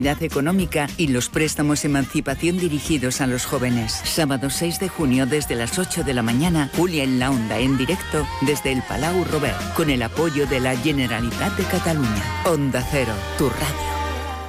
económica y los préstamos Emancipación dirigidos a los jóvenes. Sábado 6 de junio desde las 8 de la mañana, Julia en la Onda en directo desde el Palau Robert, con el apoyo de la Generalitat de Cataluña. Onda Cero, tu radio.